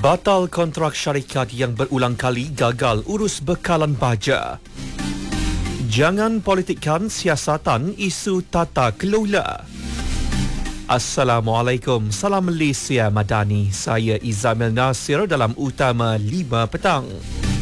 Batal kontrak syarikat yang berulang kali gagal urus bekalan baja. Jangan politikkan siasatan isu tata kelola. Assalamualaikum, salam Malaysia Madani. Saya Izamil Nasir dalam Utama 5 petang.